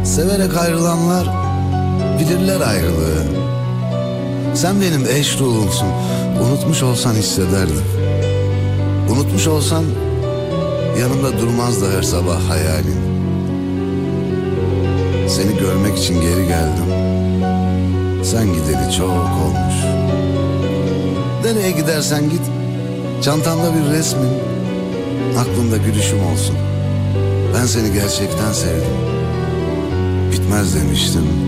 Severek ayrılanlar bilirler ayrılığı. Sen benim eş ruhumsun. Unutmuş olsan hissederdim. Unutmuş olsan yanımda durmazdı her sabah hayalin. Seni görmek için geri geldim. Sen gideli çok olmuş. Nereye gidersen git, çantamda bir resmin, aklımda gülüşüm olsun. Ben seni gerçekten sevdim. Bitmez demiştim,